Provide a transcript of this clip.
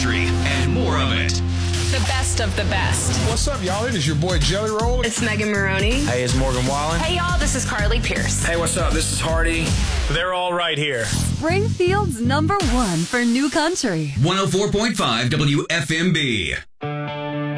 country and more of it. The best of the best. What's up, y'all? It is your boy Jelly Roll. It's Megan Maroney. Hey, it's Morgan Wallen. Hey, y'all, this is Carly Pierce. Hey, what's up? This is Hardy. They're all right here. Springfield's #1 for new country. 104.5 WFMB.